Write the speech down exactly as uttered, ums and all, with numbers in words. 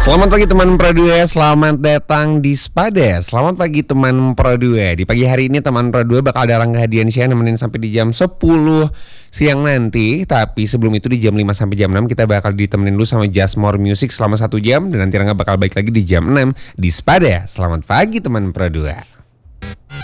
Selamat pagi teman Pro dua, selamat datang di Spada. Selamat pagi teman Pro dua. Di pagi hari ini teman Pro dua bakal ada Rangga Hadiansyah nemenin sampai di jam sepuluh siang nanti. Tapi sebelum itu di jam lima sampai jam enam kita bakal ditemenin dulu sama Just More Music selama satu jam. Dan nanti Rangga bakal balik lagi di jam enam di Spada. Selamat pagi teman Pro dua.